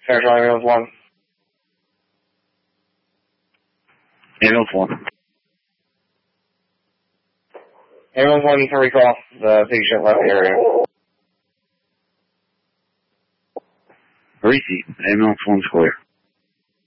Central Ambulance 1. Ambulance 1. Ambulance 1 to recall. The patient left the area. Repeat. Ambulance 1's clear.